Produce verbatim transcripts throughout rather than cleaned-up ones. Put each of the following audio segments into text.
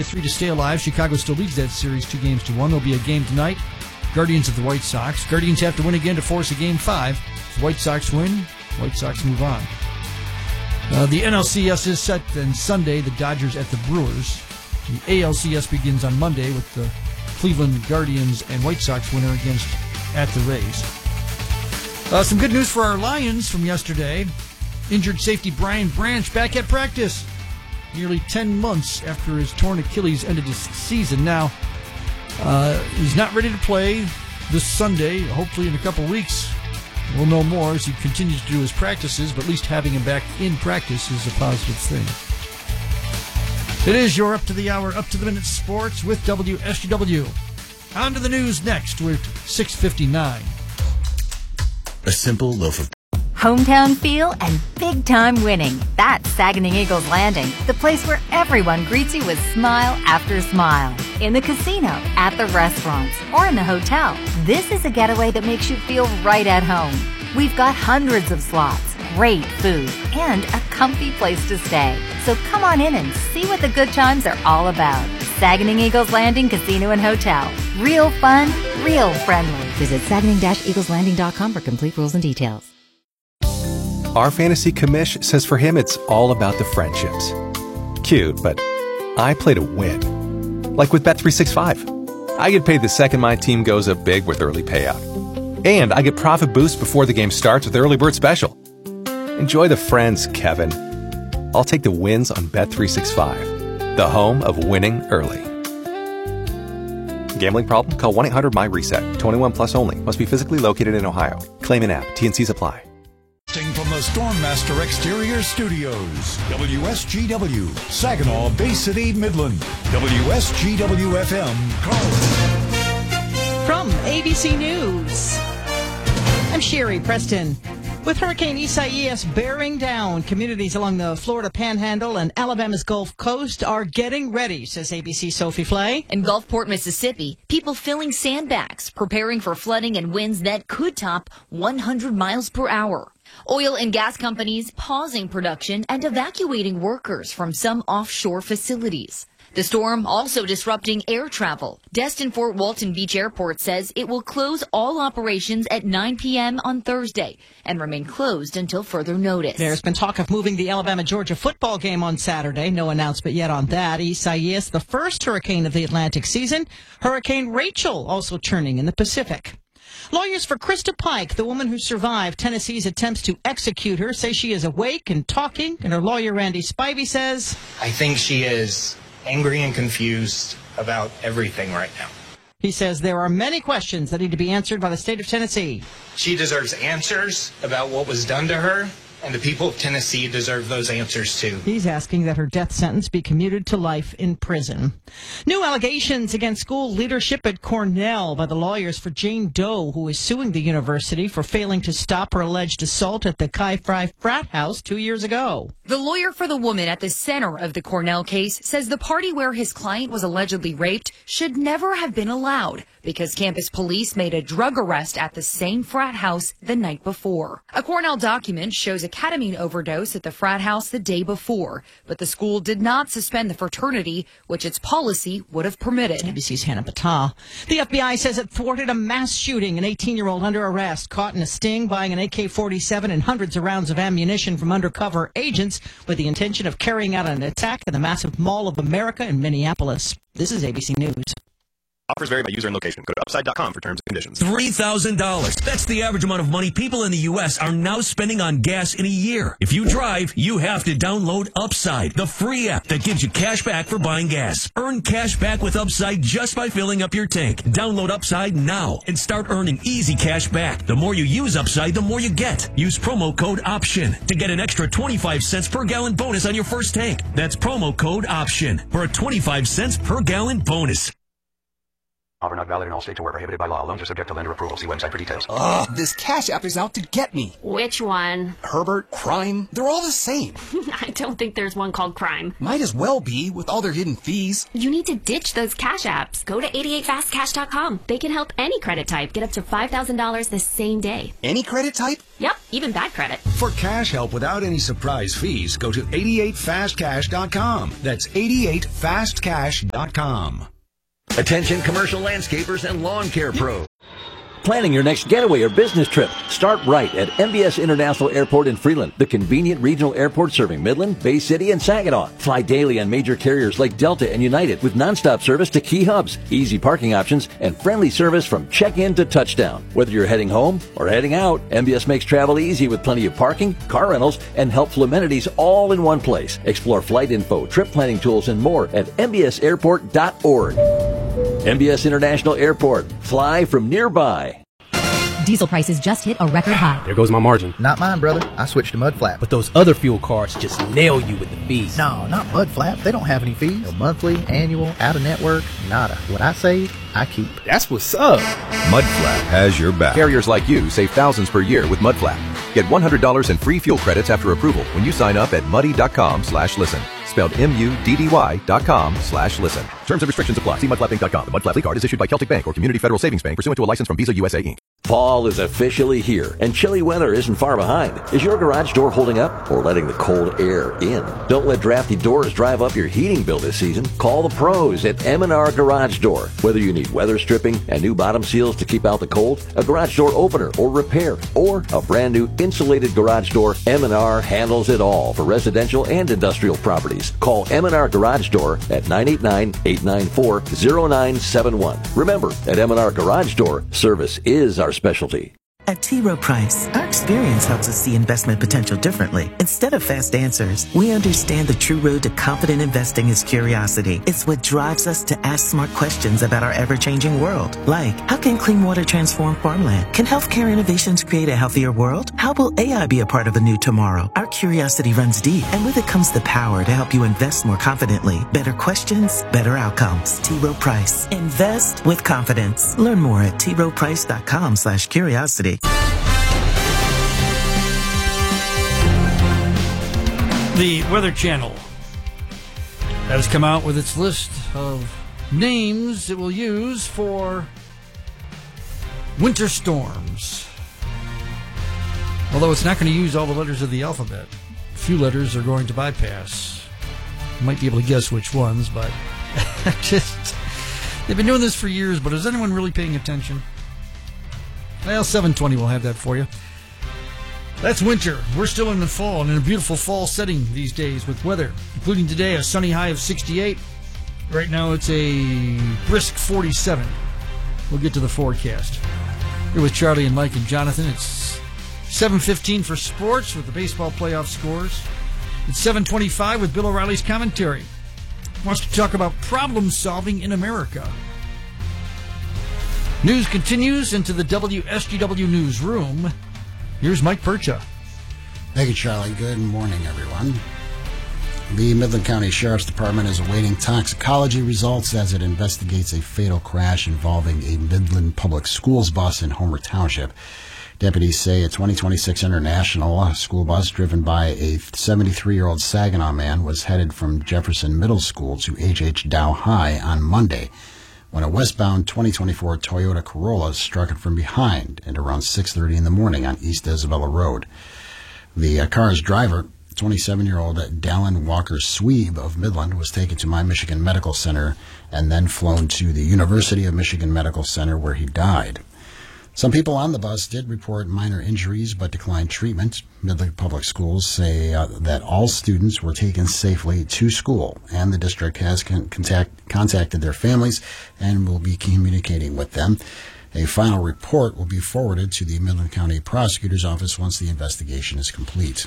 to three to stay alive. Chicago still leads that series two games to one. There'll be a game tonight. Guardians of the White Sox. Guardians have to win again to force a game five. If the White Sox win, White Sox move on. Uh, the N L C S is set on Sunday. The Dodgers at the Brewers. The A L C S begins on Monday with the Cleveland Guardians and White Sox winner against at the Rays. Uh, some good news for our Lions from yesterday. Injured safety Brian Branch back at practice. Nearly ten months after his torn Achilles ended his season. Now, uh, he's not ready to play this Sunday. Hopefully in a couple weeks we'll know more as he continues to do his practices, but at least having him back in practice is a positive thing. It is your Up to the Hour, Up to the Minute Sports with W S G W. On to the news next with six fifty-nine. A simple loaf of hometown feel and big-time winning. That's Saginaw Eagles Landing, the place where everyone greets you with smile after smile. In the casino, at the restaurants, or in the hotel, this is a getaway that makes you feel right at home. We've got hundreds of slots, great food, and a comfy place to stay. So come on in and see what the good times are all about. Saginaw Eagles Landing Casino and Hotel. Real fun, real friendly. Visit Saginaw Eagles Landing dot com for complete rules and details. Our fantasy commish says for him it's all about the friendships. Cute, but I play to win. Like with Bet three sixty-five. I get paid the second my team goes up big with early payout. And I get profit boost before the game starts with Early Bird Special. Enjoy the friends, Kevin. I'll take the wins on Bet three sixty-five, the home of winning early. Gambling problem? Call one eight hundred M Y reset. twenty-one plus only. Must be physically located in Ohio. Claim in app. T and Cs apply. From the Stormmaster Exterior Studios, W S G W, Saginaw, Bay City, Midland, W S G W F M, Carlton. From A B C News, I'm Sherry Preston. With Hurricane Isaias bearing down, communities along the Florida Panhandle and Alabama's Gulf Coast are getting ready, says A B C's Sophie Flay. In Gulfport, Mississippi, people filling sandbags, preparing for flooding and winds that could top one hundred miles per hour. Oil and gas companies pausing production and evacuating workers from some offshore facilities. The storm also disrupting air travel. Destin Fort Walton Beach Airport says it will close all operations at nine p.m. on Thursday and remain closed until further notice. There's been talk of moving the Alabama-Georgia football game on Saturday. No announcement yet on that. Isaias, the first hurricane of the Atlantic season. Hurricane Rachel also churning in the Pacific. Lawyers for Krista Pike, the woman who survived Tennessee's attempts to execute her, say she is awake and talking, and her lawyer Randy Spivey says, I think she is angry and confused about everything right now. He says there are many questions that need to be answered by the state of Tennessee. She deserves answers about what was done to her, and the people of Tennessee deserve those answers too. He's asking that her death sentence be commuted to life in prison. New allegations against school leadership at Cornell by the lawyers for Jane Doe, who is suing the university for failing to stop her alleged assault at the Chi Phi frat house two years ago. The lawyer for the woman at the center of the Cornell case says the party where his client was allegedly raped should never have been allowed because campus police made a drug arrest at the same frat house the night before. A Cornell document shows a ketamine overdose at the frat house the day before, but the school did not suspend the fraternity, which its policy would have permitted. A B C's Hannah Battah. The F B I says it thwarted a mass shooting. An eighteen-year-old under arrest, caught in a sting, buying an A K forty-seven and hundreds of rounds of ammunition from undercover agents with the intention of carrying out an attack in the massive Mall of America in Minneapolis. This is A B C News. Offers vary by user and location. Go to upside dot com for terms and conditions. three thousand dollars. That's the average amount of money people in the U S are now spending on gas in a year. If you drive, you have to download Upside, the free app that gives you cash back for buying gas. Earn cash back with Upside just by filling up your tank. Download Upside now and start earning easy cash back. The more you use Upside, the more you get. Use promo code OPTION to get an extra twenty-five cents per gallon bonus on your first tank. That's promo code OPTION for a twenty-five cents per gallon bonus. Offer not valid in all states or where prohibited by law. Loans are subject to lender approval. See website for details. Ugh, this Cash App is out to get me. Which one? Herbert, Crime, they're all the same. I don't think there's one called Crime. Might as well be, with all their hidden fees. You need to ditch those Cash Apps. Go to eighty-eight fast cash dot com. They can help any credit type get up to five thousand dollars the same day. Any credit type? Yep, even bad credit. For cash help without any surprise fees, go to eighty-eight fast cash dot com. That's eighty-eight fast cash dot com. Attention commercial landscapers and lawn care pros. Planning your next getaway or business trip? Start right at M B S International Airport in Freeland, the convenient regional airport serving Midland, Bay City, and Saginaw. Fly daily on major carriers like Delta and United with nonstop service to key hubs, easy parking options, and friendly service from check-in to touchdown. Whether you're heading home or heading out, M B S makes travel easy with plenty of parking, car rentals, and helpful amenities all in one place. Explore flight info, trip planning tools, and more at m b s airport dot org. M B S International Airport. Fly from nearby. Diesel prices just hit a record high. There goes my margin. Not mine, brother. I switched to Mudflap. But those other fuel cards just nail you with the fees. No, not Mudflap. They don't have any fees. No monthly, annual, out-of-network, nada. What I save, I keep. That's what's up. Mudflap has your back. Carriers like you save thousands per year with Mudflap. Get one hundred dollars in free fuel credits after approval when you sign up at muddy dot com slash listen. Spelled M U D D Y dot com slash listen. Terms and restrictions apply. See mudflap inc dot com. The Mudflap card is issued by Celtic Bank or Community Federal Savings Bank pursuant to a license from Visa U S A Incorporated. Fall is officially here, and chilly weather isn't far behind. Is your garage door holding up or letting the cold air in? Don't let drafty doors drive up your heating bill this season. Call the pros at M and R Garage Door. Whether you need weather stripping and new bottom seals to keep out the cold, a garage door opener or repair, or a brand new insulated garage door, M and R handles it all for residential and industrial properties. Call M and R Garage Door at nine eight nine, eight nine four, zero nine seven one. Remember, at M and R Garage Door, service is our specialty. At T. Rowe Price, our experience helps us see investment potential differently. Instead of fast answers, we understand the true road to confident investing is curiosity. It's what drives us to ask smart questions about our ever-changing world. Like, how can clean water transform farmland? Can healthcare innovations create a healthier world? How will A I be a part of a new tomorrow? Our curiosity runs deep, and with it comes the power to help you invest more confidently. Better questions, better outcomes. T. Rowe Price. Invest with confidence. Learn more at t rowe price dot com slash curiosity. The Weather Channel has come out with its list of names it will use for winter storms. Although it's not going to use all the letters of the alphabet. A few letters are going to bypass. You might be able to guess which ones, but just they've been doing this for years, but is anyone really paying attention? Well, seven twenty will have that for you. That's winter. We're still in the fall and in a beautiful fall setting these days with weather, including today a sunny high of sixty-eight. Right now it's a brisk forty-seven. We'll get to the forecast. Here with Charlie and Mike and Jonathan. It's seven fifteen for sports with the baseball playoff scores. It's seven twenty-five with Bill O'Reilly's commentary. He wants to talk about problem solving in America. News continues into the W S G W newsroom. Here's Mike Percha. Thank you, Charlie. Good morning, everyone. The Midland County Sheriff's Department is awaiting toxicology results as it investigates a fatal crash involving a Midland Public Schools bus in Homer Township. Deputies say a twenty twenty-six International school bus driven by a seventy-three-year-old Saginaw man was headed from Jefferson Middle School to H H. Dow High on Monday when a westbound twenty twenty-four Toyota Corolla struck it from behind at around six thirty in the morning on East Isabella Road. The uh, car's driver, twenty-seven-year-old Dallin Walker Sweeb of Midland, was taken to My Michigan Medical Center and then flown to the University of Michigan Medical Center where he died. Some people on the bus did report minor injuries but declined treatment. Midland Public Schools say uh, that all students were taken safely to school, and the district has con- contact- contacted their families and will be communicating with them. A final report will be forwarded to the Midland County Prosecutor's Office once the investigation is complete.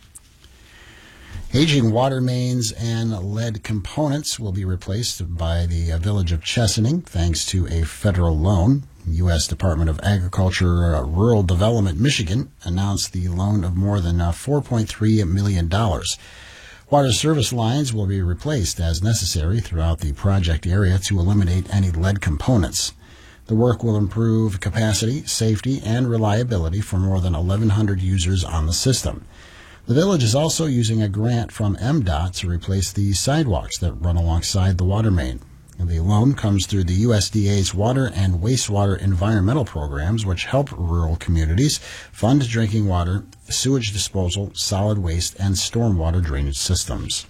Aging water mains and lead components will be replaced by the uh, village of Chesaning thanks to a federal loan. U S Department of Agriculture, uh, Rural Development, Michigan announced the loan of more than uh, four point three million dollars. Water service lines will be replaced as necessary throughout the project area to eliminate any lead components. The work will improve capacity, safety, and reliability for more than eleven hundred users on the system. The village is also using a grant from M DOT to replace the sidewalks that run alongside the water main. The loan comes through the U S D A's water and wastewater environmental programs, which help rural communities fund drinking water, sewage disposal, solid waste, and stormwater drainage systems.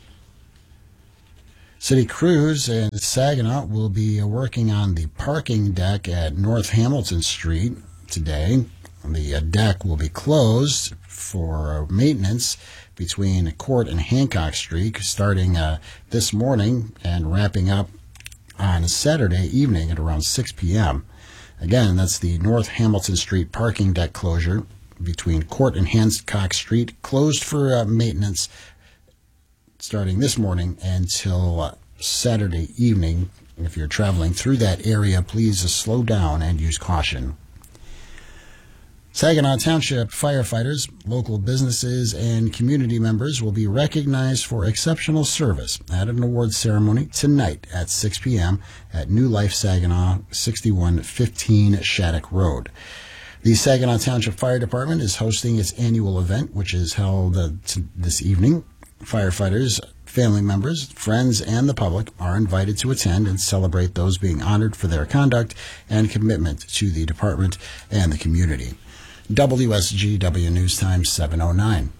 City crews in Saginaw will be working on the parking deck at North Hamilton Street today. The deck will be closed for maintenance between Court and Hancock Street starting uh, this morning and wrapping up on Saturday evening at around six p.m. Again, that's the North Hamilton Street parking deck closure between Court and Hancock Street, closed for uh, maintenance starting this morning until uh, Saturday evening. If you're traveling through that area, please uh, slow down and use caution. Saginaw Township firefighters, local businesses, and community members will be recognized for exceptional service at an awards ceremony tonight at six p.m. at New Life Saginaw, sixty-one fifteen Shattuck Road. The Saginaw Township Fire Department is hosting its annual event, which is held uh, t- this evening. Firefighters, family members, friends, and the public are invited to attend and celebrate those being honored for their conduct and commitment to the department and the community. W S G W News Time seven oh nine.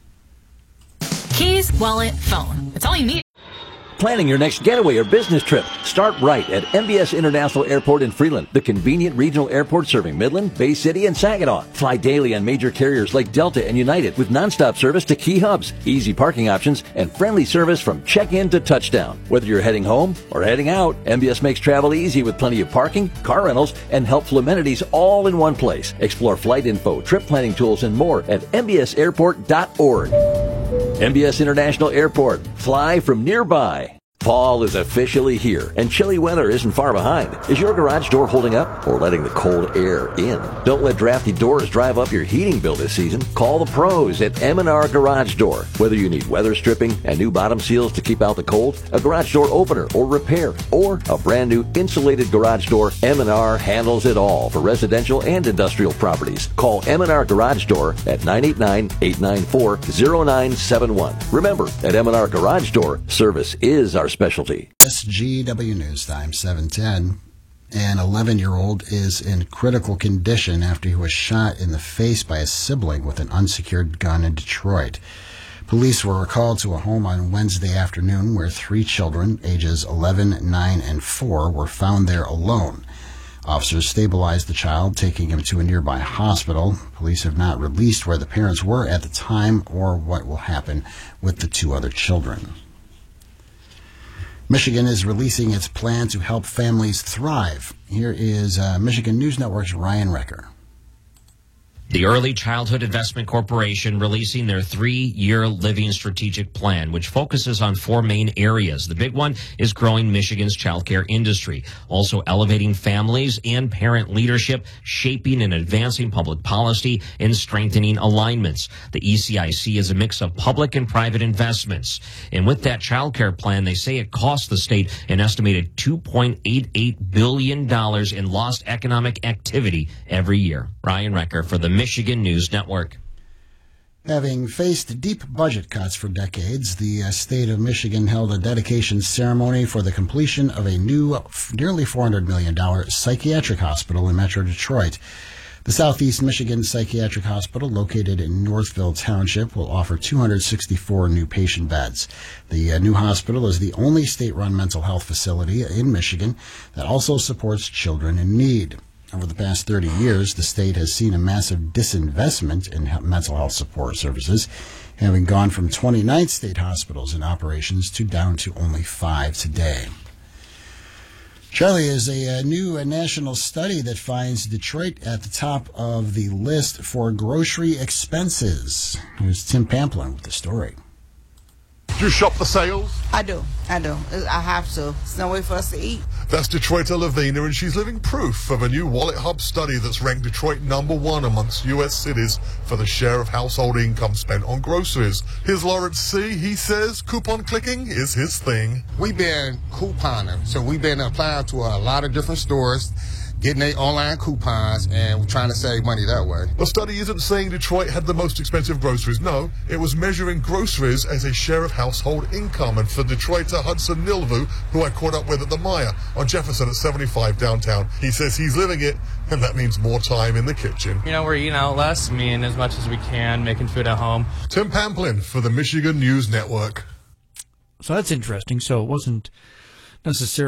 Keys, wallet, phone. That's all you need. Planning your next getaway or business trip? Start right at M B S International Airport in Freeland, the convenient regional airport serving Midland, Bay City, and Saginaw. Fly daily on major carriers like Delta and United with nonstop service to key hubs, easy parking options, and friendly service from check-in to touchdown. Whether you're heading home or heading out, M B S makes travel easy with plenty of parking, car rentals, and helpful amenities all in one place. Explore flight info, trip planning tools, and more at m b s airport dot org. M B S International Airport. Fly from nearby. Fall is officially here, and chilly weather isn't far behind. Is your garage door holding up or letting the cold air in? Don't let drafty doors drive up your heating bill this season. Call the pros at M and R Garage Door. Whether you need weather stripping and new bottom seals to keep out the cold, a garage door opener or repair, or a brand new insulated garage door, M and R handles it all for residential and industrial properties. Call M and R Garage Door at nine eight nine, eight nine four, zero nine seven one. Remember, at M and R Garage Door, service is our specialty. S G W News Time seven ten. An eleven-year-old is in critical condition after he was shot in the face by a sibling with an unsecured gun in Detroit. Police were called to a home on Wednesday afternoon where three children, ages eleven, nine, and four, were found there alone. Officers stabilized the child, taking him to a nearby hospital. Police have not released where the parents were at the time or what will happen with the two other children. Michigan is releasing its plan to help families thrive. Here is uh, Michigan News Network's Ryan Recker. The Early Childhood Investment Corporation releasing their three-year living strategic plan, which focuses on four main areas. The big one is growing Michigan's childcare industry, also elevating families and parent leadership, shaping and advancing public policy, and strengthening alignments. The E C I C is a mix of public and private investments. And with that childcare plan, they say it costs the state an estimated two point eight eight billion dollars in lost economic activity every year. Ryan Recker for the Michigan News Network. Having faced deep budget cuts for decades, the uh, state of Michigan held a dedication ceremony for the completion of a new, nearly four hundred million dollars psychiatric hospital in Metro Detroit. The Southeast Michigan Psychiatric Hospital, located in Northville Township, will offer two hundred sixty-four new patient beds. The uh, new hospital is the only state-run mental health facility in Michigan that also supports children in need. Over the past thirty years, the state has seen a massive disinvestment in mental health support services, having gone from twenty-nine state hospitals in operations to down to only five today. Charlie, is a, a new a national study that finds Detroit at the top of the list for grocery expenses. Here's Tim Pamplin with the story. Do you shop the sales? I do. I do. I have to. There's no way for us to eat. That's Detroiter Lavina, and she's living proof of a new Wallet Hub study that's ranked Detroit number one amongst U S cities for the share of household income spent on groceries. Here's Lawrence C. He says coupon clicking is his thing. We've been couponing, so we've been applying to a lot of different stores. getting their online coupons and trying to save money that way. The study isn't saying Detroit had the most expensive groceries. No, it was measuring groceries as a share of household income. And for Detroiter Hudson Nilvu, who I caught up with at the Maya on Jefferson at seventy-five downtown, he says he's living it, and that means more time in the kitchen. You know, we're eating out less, I mean, as much as we can, making food at home. Tim Pamplin for the Michigan News Network. So that's interesting. So it wasn't necessarily